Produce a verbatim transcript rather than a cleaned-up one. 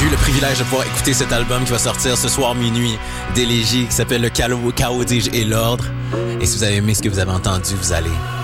j'ai eu le privilège de pouvoir écouter cet album qui va sortir ce soir minuit d'Élégie, qui s'appelle Le Chaos, Chaos, dis-je, et l'Ordre. Et si vous avez aimé ce que vous avez entendu, vous allez